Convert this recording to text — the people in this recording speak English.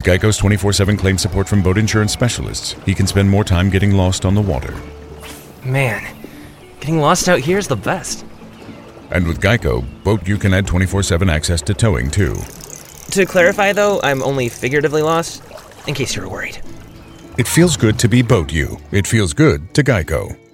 Geico's 24/7 claim support from boat insurance specialists, he can spend more time getting lost on the water. Man, getting lost out here is the best. And with Geico, Boat U can add 24/7 access to towing, too. To clarify, though, I'm only figuratively lost, in case you were worried. It feels good to be Boat U. It feels good to Geico.